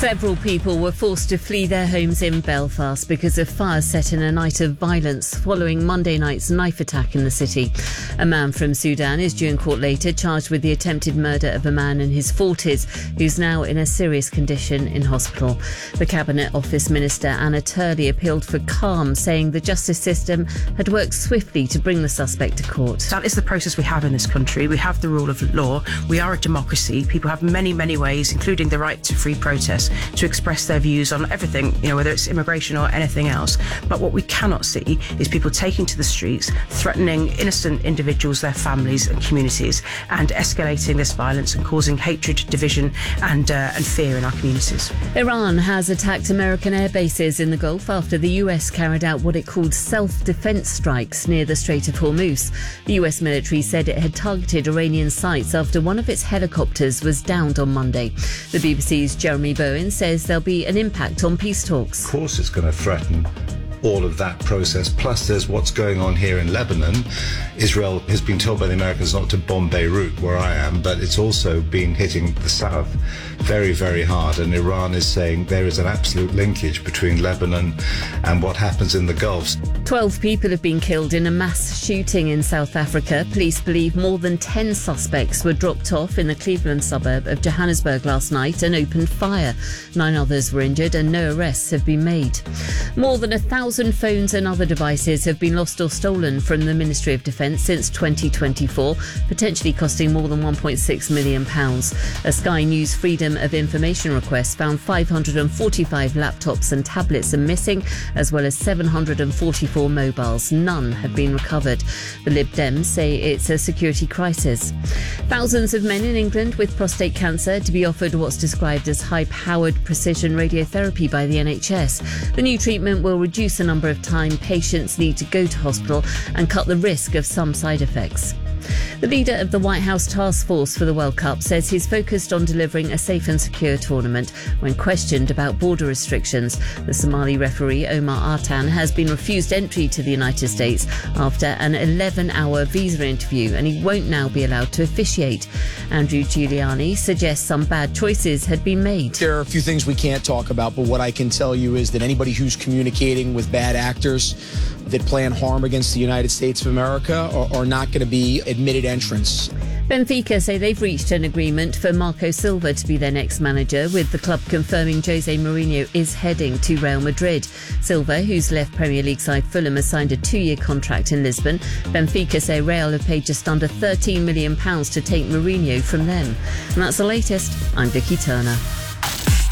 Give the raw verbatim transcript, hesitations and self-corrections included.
Several people were forced to flee their homes in Belfast because of fires set in a night of violence following Monday night's knife attack in the city. A man from Sudan is due in court later, charged with the attempted murder of a man in his forties who's now in a serious condition in hospital. The Cabinet Office Minister Anna Turley appealed for calm, saying the justice system had worked swiftly to bring the suspect to court. That is the process we have in this country. We have the rule of law. We are a democracy. People have many, many ways, including the right to free protest, to express their views on everything, you know, whether it's immigration or anything else. But what we cannot see is people taking to the streets, threatening innocent individuals, their families and communities, and escalating this violence and causing hatred, division and, uh, and fear in our communities. Iran has attacked American air bases in the Gulf after the U S carried out what it called self-defense strikes near the Strait of Hormuz. The U S military said it had targeted Iranian sites after one of its helicopters was downed on Monday. The B B C's Jeremy Bowen says there'll be an impact on peace talks. Of course it's going to threaten all of that process. Plus there's what's going on here in Lebanon. Israel has been told by the Americans not to bomb Beirut, where I am, but it's also been hitting the south very, very hard. And Iran is saying there is an absolute linkage between Lebanon and what happens in the Gulf. Twelve people have been killed in a mass shooting in South Africa. Police believe more than ten suspects were dropped off in the Cleveland suburb of Johannesburg last night and opened fire. Nine others were injured and no arrests have been made. More than a thousand phones and other devices have been lost or stolen from the Ministry of Defence since twenty twenty-four, potentially costing more than one point six million pounds. A Sky News Freedom of Information request found five hundred forty-five laptops and tablets are missing, as well as seven hundred forty-four mobiles. None have been recovered. The Lib Dems say it's a security crisis. Thousands of men in England with prostate cancer to be offered what's described as high-powered precision radiotherapy by the N H S. The new treatment will reduce the number of time patients need to go to hospital and cut the risk of some side effects. The leader of the White House task force for the World Cup says he's focused on delivering a safe and secure tournament when questioned about border restrictions. The Somali referee Omar Artan has been refused entry to the United States after an eleven-hour visa interview, and he won't now be allowed to officiate. Andrew Giuliani suggests some bad choices had been made. There are a few things we can't talk about, but what I can tell you is that anybody who's communicating with bad actors that plan harm against the United States of America are, are not going to be admitted entrants. Benfica say they've reached an agreement for Marco Silva to be their next manager, with the club confirming Jose Mourinho is heading to Real Madrid. Silva, who's left Premier League side Fulham, has signed a two-year contract in Lisbon. Benfica say Real have paid just under thirteen million pounds to take Mourinho from them. And that's the latest. I'm Vicky Turner.